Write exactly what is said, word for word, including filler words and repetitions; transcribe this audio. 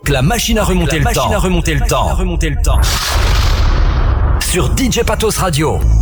la machine à remonter, le, temps. À remonter le temps. À remonter le temps. Sur D J Patos Radio.